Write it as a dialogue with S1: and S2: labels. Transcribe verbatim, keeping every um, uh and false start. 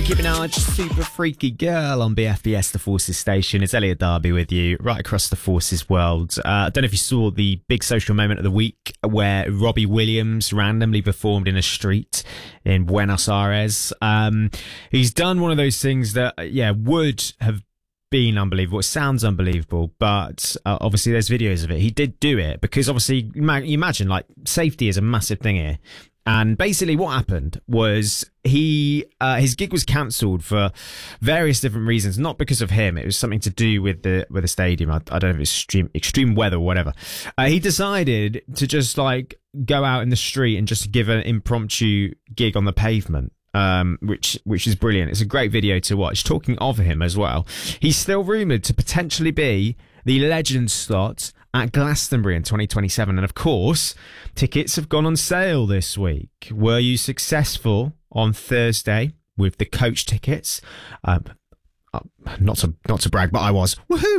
S1: Nicki Minaj, Super Freaky Girl on B F B S, the Forces station. It's Elliot Darby with you right across the Forces world. Uh, I don't know if you saw the big social moment of the week where Robbie Williams randomly performed in a street in Buenos Aires. Um, he's done one of those things that, yeah, would have been unbelievable. It sounds unbelievable, but uh, obviously there's videos of it. He did do it because obviously you imagine, like, safety is a massive thing here. And basically what happened was he uh, his gig was cancelled for various different reasons, not because of him. It was something to do with the with the stadium. I, I don't know if it's extreme, extreme weather or whatever. Uh, he decided to just like go out in the street and just give an impromptu gig on the pavement. Um, which which is brilliant. It's a great video to watch. Talking of him as well, he's still rumoured to potentially be the legend slot at Glastonbury in twenty twenty-seven. And of course, tickets have gone on sale this week. Were you successful on Thursday with the coach tickets? Um, uh, not to not to brag, but I was. Woohoo!